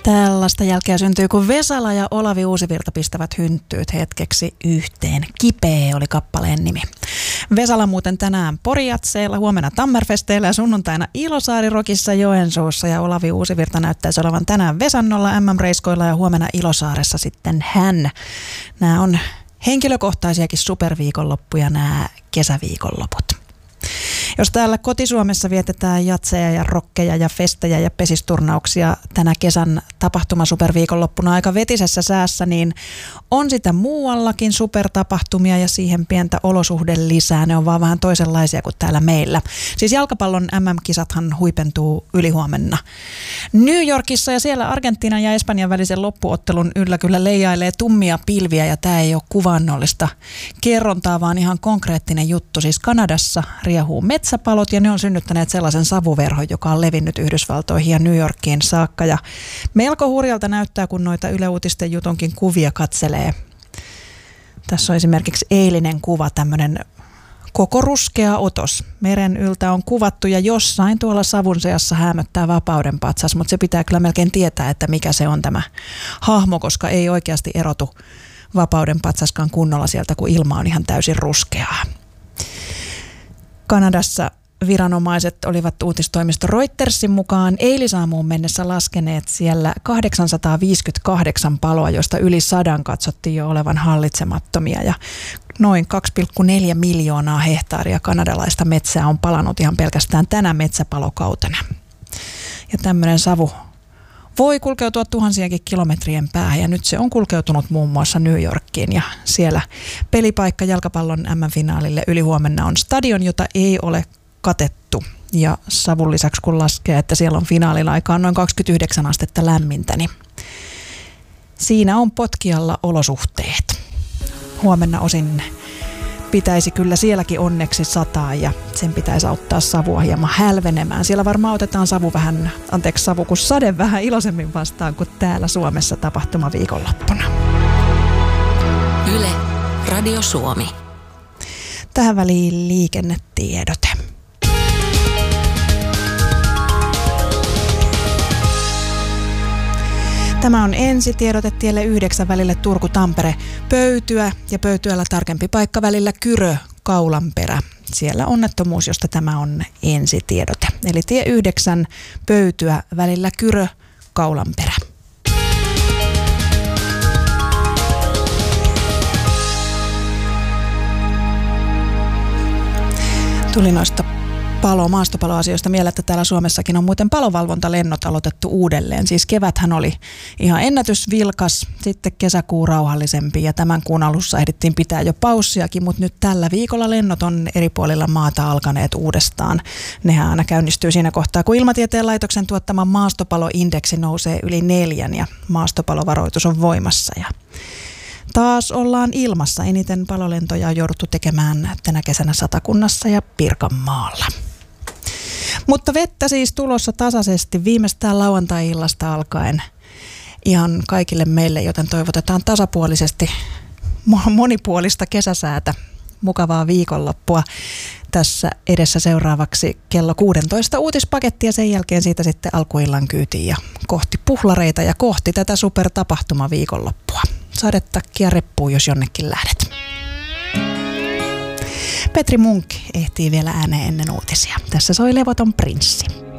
Tällaista jälkeä syntyy, kun Vesala ja Olavi Uusivirta pistävät hynttyyt hetkeksi yhteen. Kipeä oli kappaleen nimi. Vesala muuten tänään Porijatseilla, huomenna Tammerfesteillä ja sunnuntaina Ilosaari-rokissa Joensuussa. Ja Olavi Uusivirta näyttäisi olevan tänään Vesannolla MM-reiskoilla ja huomenna Ilosaaressa sitten hän. Nämä on henkilökohtaisiakin superviikonloppuja nämä kesäviikonloput. Jos täällä kotisuomessa vietetään jatseja ja rokkeja ja festejä ja pesisturnauksia tänä kesän tapahtuma-superviikonloppuna aika vetisessä säässä, niin on sitä muuallakin supertapahtumia ja siihen pientä olosuhdelisää. Ne on vaan vähän toisenlaisia kuin täällä meillä. Siis jalkapallon MM-kisathan huipentuu ylihuomenna New Yorkissa ja siellä Argentiinan ja Espanjan välisen loppuottelun yllä kyllä leijailee tummia pilviä ja tämä ei ole kuvannollista kerrontaa, vaan ihan konkreettinen juttu. Siis Kanadassa riehuu metsäpalot ja ne on synnyttäneet sellaisen savuverhon, joka on levinnyt Yhdysvaltoihin ja New Yorkiin saakka. Ja melko hurjalta näyttää, kun noita Yle Uutisten jutonkin kuvia katselee. Tässä on esimerkiksi eilinen kuva, tämmöinen koko ruskea otos. Meren yltä on kuvattu ja jossain tuolla savun seassa häämöttää vapauden patsas, mutta se pitää kyllä melkein tietää, että mikä se on tämä hahmo, koska ei oikeasti erotu vapauden patsaskaan kunnolla sieltä, kun ilma on ihan täysin ruskeaa. Kanadassa viranomaiset olivat uutistoimisto Reutersin mukaan eilisaamuun mennessä laskeneet siellä 858 paloa, joista yli 100 katsottiin jo olevan hallitsemattomia ja noin 2,4 miljoonaa hehtaaria kanadalaista metsää on palanut ihan pelkästään tänä metsäpalokautena. Ja tämmöinen savu voi kulkeutua tuhansienkin kilometrien päähän ja nyt se on kulkeutunut muun muassa New Yorkiin ja siellä pelipaikka jalkapallon MM-finaalille ylihuomenna on stadion, jota ei ole katettu ja savun lisäksi kun laskee, että siellä on finaalin aikaan noin 29 astetta lämmintä, niin siinä on potkialla olosuhteet. Huomenna osin pitäisi kyllä sielläkin onneksi sataa ja sen pitäisi auttaa savua hieman hälvenemään. Siellä varmaan otetaan savu kun sade vähän iloisemmin vastaan kuin täällä Suomessa tapahtuma viikonloppuna. Yle, Radio Suomi. Tähän väliin liikennetiedote. Tämä on ensitiedote tielle 9 välille Turku-Tampere Pöytyä ja Pöytyällä tarkempi paikka välillä Kyrö-Kaulanperä. Siellä onnettomuus, josta tämä on ensitiedote. Eli tie 9 Pöytyä välillä Kyrö-Kaulanperä. Tuli noista maastopaloasioista mieleen, että täällä Suomessakin on muuten palovalvontalennot aloitettu uudelleen. Siis keväthän oli ihan ennätysvilkas, sitten kesäkuu rauhallisempi ja tämän kuun alussa ehdittiin pitää jo paussiakin, mutta nyt tällä viikolla lennot on eri puolilla maata alkaneet uudestaan. Nehän aina käynnistyy siinä kohtaa, kun Ilmatieteen laitoksen tuottama maastopaloindeksi nousee yli 4 ja maastopalovaroitus on voimassa ja taas ollaan ilmassa. Eniten palolentoja on jouduttu tekemään tänä kesänä Satakunnassa ja Pirkanmaalla. Mutta vettä siis tulossa tasaisesti viimeistään lauantai-illasta alkaen ihan kaikille meille, joten toivotetaan tasapuolisesti monipuolista kesäsäätä, mukavaa viikonloppua. Tässä edessä seuraavaksi kello 16 uutispaketti ja sen jälkeen siitä sitten alkuillan kyytiin ja kohti puhlareita ja kohti tätä supertapahtumaviikonloppua. Sadetakkia reppuun, jos jonnekin lähdet. Petri Munk ehtii vielä ääneen ennen uutisia. Tässä soi levoton prinssi.